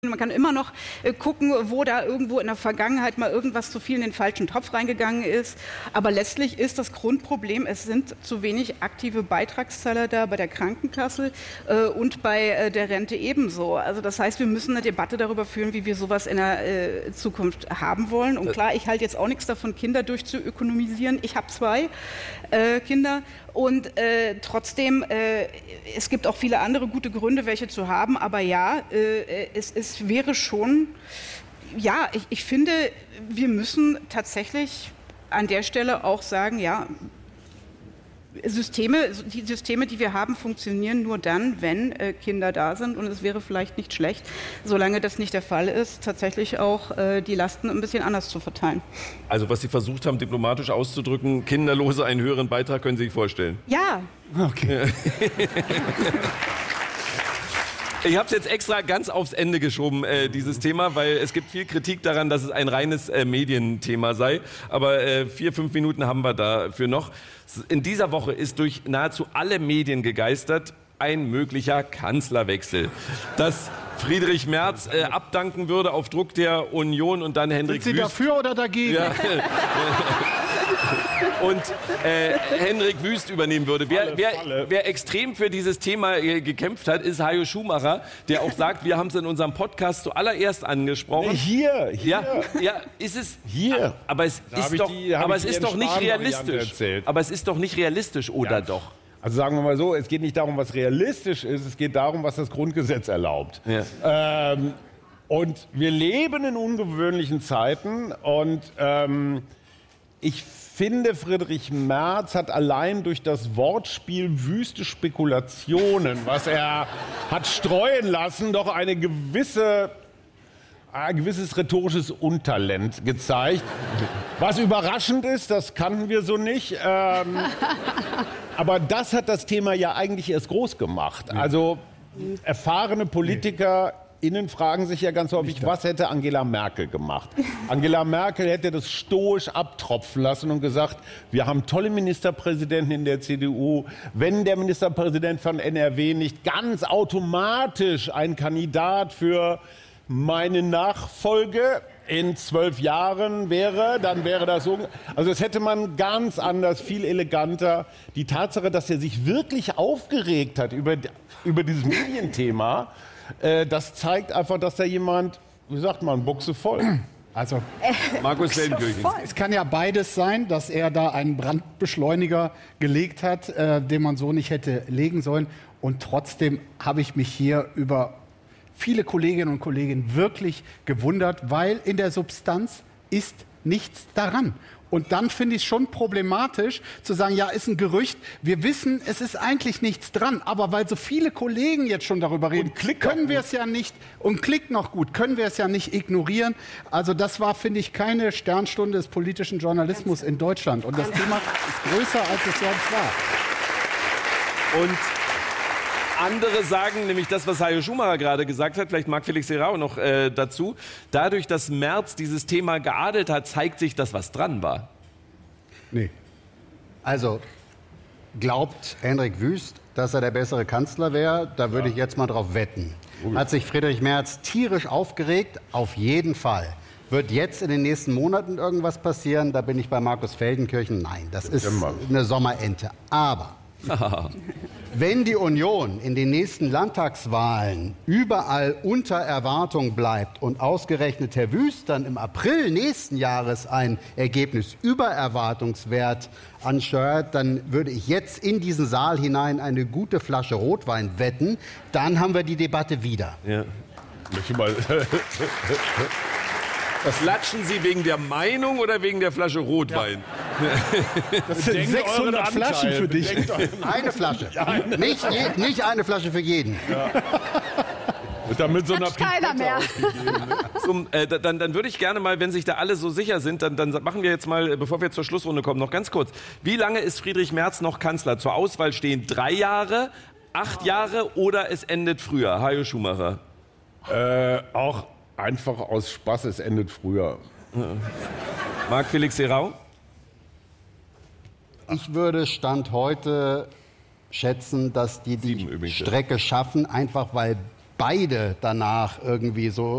Man kann immer noch gucken, wo da irgendwo in der Vergangenheit mal irgendwas zu viel in den falschen Topf reingegangen ist. Aber letztlich ist das Grundproblem, es sind zu wenig aktive Beitragszahler da bei der Krankenkasse und bei der Rente ebenso. Also das heißt, wir müssen eine Debatte darüber führen, wie wir sowas in der Zukunft haben wollen. Und klar, ich halte jetzt auch nichts davon, Kinder durchzuökonomisieren. Ich habe 2 Kinder. Und trotzdem, es gibt auch viele andere gute Gründe, welche zu haben. Aber ja, es wäre schon, ja, ich finde, wir müssen tatsächlich an der Stelle auch sagen, ja, die Systeme, die wir haben, funktionieren nur dann, wenn Kinder da sind. Und es wäre vielleicht nicht schlecht, solange das nicht der Fall ist, tatsächlich auch die Lasten ein bisschen anders zu verteilen. Also was Sie versucht haben, diplomatisch auszudrücken, Kinderlose einen höheren Beitrag, können Sie sich vorstellen? Ja. Okay. Ich habe es jetzt extra ganz aufs Ende geschoben, dieses Thema, weil es gibt viel Kritik daran, dass es ein reines Medienthema sei. Aber 4-5 Minuten haben wir dafür noch. In dieser Woche ist durch nahezu alle Medien gegeistert ein möglicher Kanzlerwechsel. Dass Friedrich Merz abdanken würde auf Druck der Union und dann Hendrik Wüst. Sind Sie dafür oder dagegen? Ja. Und Hendrik Wüst übernehmen würde. Wer extrem für dieses Thema gekämpft hat, ist Hajo Schumacher, der auch sagt, wir haben es in unserem Podcast zuallererst angesprochen. Hier. Ja, ist es. Hier. Aber es ist doch nicht realistisch. Aber es ist doch nicht realistisch, oder ja. Doch? Also sagen wir mal so, es geht nicht darum, was realistisch ist, es geht darum, was das Grundgesetz erlaubt. Ja. Und wir leben in ungewöhnlichen Zeiten und ich finde, Friedrich Merz hat allein durch das Wortspiel wüste Spekulationen, was er hat streuen lassen, doch ein gewisses rhetorisches Untalent gezeigt. Was überraschend ist, das kannten wir so nicht. Aber das hat das Thema ja eigentlich erst groß gemacht. Also erfahrene PolitikerInnen fragen sich ja ganz häufig, was hätte Angela Merkel gemacht? Angela Merkel hätte das stoisch abtropfen lassen und gesagt, wir haben tolle Ministerpräsidenten in der CDU. Wenn der Ministerpräsident von NRW nicht ganz automatisch ein Kandidat für meine Nachfolge in 12 Jahren wäre, dann wäre das so. Also das hätte man ganz anders, viel eleganter. Die Tatsache, dass er sich wirklich aufgeregt hat über dieses Medienthema, das zeigt einfach, dass da jemand, wie sagt man, Buchse voll. Also Markus Feldenkirchen. Es kann ja beides sein, dass er da einen Brandbeschleuniger gelegt hat, den man so nicht hätte legen sollen. Und trotzdem habe ich mich hier über viele Kolleginnen und Kollegen wirklich gewundert, weil in der Substanz ist nichts daran. Und dann finde ich es schon problematisch zu sagen, ja, ist ein Gerücht. Wir wissen, es ist eigentlich nichts dran. Aber weil so viele Kollegen jetzt schon darüber reden, können wir es ja nicht, und Klick noch gut, können wir es ja nicht ignorieren. Also das war, finde ich, keine Sternstunde des politischen Journalismus in Deutschland. Und das Thema ist größer, als es sonst war. Und andere sagen nämlich das, was Hajo Schumacher gerade gesagt hat, vielleicht mag Felix Serrao noch dazu, dadurch, dass Merz dieses Thema geadelt hat, zeigt sich, dass was dran war. Nee. Also, glaubt Hendrik Wüst, dass er der bessere Kanzler wäre? Da würde ich jetzt mal drauf wetten. Hat sich Friedrich Merz tierisch aufgeregt? Auf jeden Fall. Wird jetzt in den nächsten Monaten irgendwas passieren? Da bin ich bei Markus Feldenkirchen. Nein, das ist eine Sommerente. Aber wenn die Union in den nächsten Landtagswahlen überall unter Erwartung bleibt und ausgerechnet Herr Wüst dann im April nächsten Jahres ein Ergebnis über Erwartungswert ansteuert, dann würde ich jetzt in diesen Saal hinein eine gute Flasche Rotwein wetten. Dann haben wir die Debatte wieder. Ja. Latschen Sie wegen der Meinung oder wegen der Flasche Rotwein? Ja. Das sind 600 Flaschen für dich. Eine Flasche. Nicht eine Flasche für jeden. Ja. Und damit so keiner mehr. Dann würde ich gerne mal, wenn sich da alle so sicher sind, dann machen wir jetzt mal, bevor wir zur Schlussrunde kommen, noch ganz kurz. Wie lange ist Friedrich Merz noch Kanzler? Zur Auswahl stehen 3 Jahre, 8 Jahre oder es endet früher? Hajo Schumacher. Auch einfach aus Spaß, es endet früher. Marc Felix Serrao? Ich würde Stand heute schätzen, dass die Strecke schaffen, einfach weil beide danach irgendwie so